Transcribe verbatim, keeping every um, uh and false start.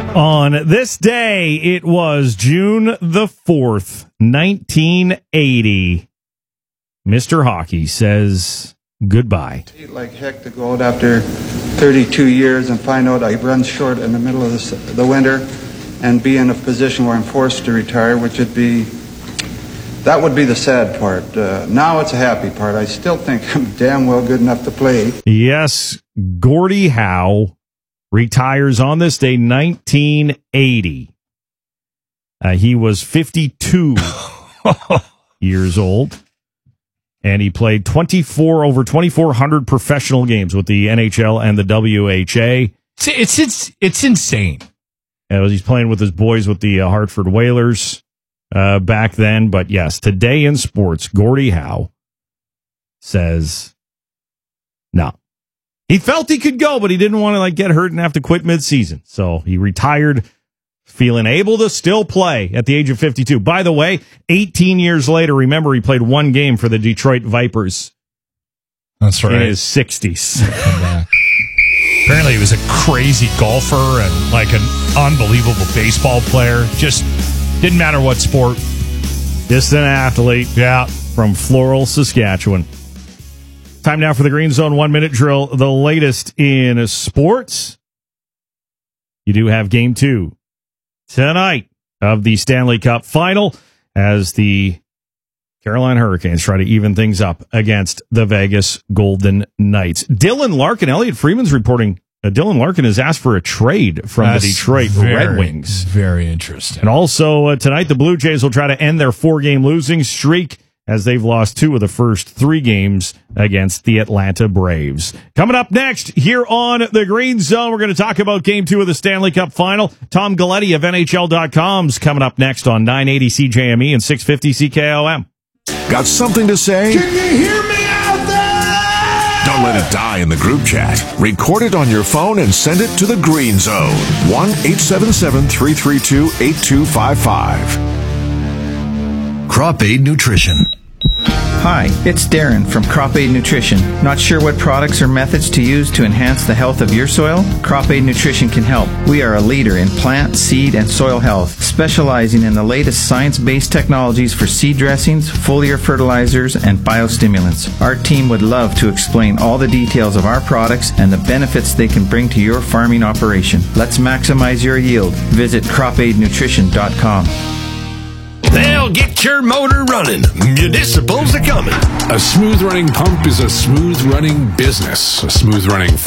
On this day, it was June the fourth, nineteen eighty. Mister Hockey says goodbye. Like heck to go out after thirty-two years and find out I run short in the middle of the, the winter and be in a position where I'm forced to retire, which would be, that would be the sad part. Uh, now it's a happy part. I still think I'm damn well good enough to play. Yes, Gordie Howe retires on this day, nineteen eighty. Uh, he was fifty-two years old, and he played twenty-four over twenty-four hundred professional games with the N H L and the W H A. It's it's it's, it's insane. And he's playing with his boys with the uh, Hartford Whalers uh, back then. But yes, today in sports, Gordie Howe says no. He felt he could go, but he didn't want to like get hurt and have to quit midseason. So he retired, feeling able to still play at the age of fifty-two. By the way, eighteen years later, remember he played one game for the Detroit Vipers. That's right. In his sixties. Apparently he was a crazy golfer and like an unbelievable baseball player. Just didn't matter what sport. Just an athlete. Yeah. From Floral, Saskatchewan. Time now for the Green Zone one-minute drill, the latest in sports. You do have game two tonight of the Stanley Cup Final as the Carolina Hurricanes try to even things up against the Vegas Golden Knights. Dylan Larkin, Elliot Freeman's reporting, uh, Dylan Larkin has asked for a trade from That's the Detroit very, Red Wings. Very interesting. And also uh, tonight, the Blue Jays will try to end their four-game losing streak as they've lost two of the first three games against the Atlanta Braves. Coming up next, here on the Green Zone, we're going to talk about Game two of the Stanley Cup Final. Tom Galletti of N H L dot com's coming up next on nine eighty C J M E and six fifty C K O M. Got something to say? Can you hear me out there? Don't let it die in the group chat. Record it on your phone and send it to the Green Zone. one eight seven seven, three three two, eight two five five. Crop Aid Nutrition. Hi, it's Darren from Crop Aid Nutrition. Not sure what products or methods to use to enhance the health of your soil? Crop Aid Nutrition can help. We are a leader in plant, seed, and soil health, specializing in the latest science-based technologies for seed dressings, foliar fertilizers, and biostimulants. Our team would love to explain all the details of our products and the benefits they can bring to your farming operation. Let's maximize your yield. Visit crop aid nutrition dot com. They'll get your motor running. Municipals are coming. A smooth running pump is a smooth running business. A smooth running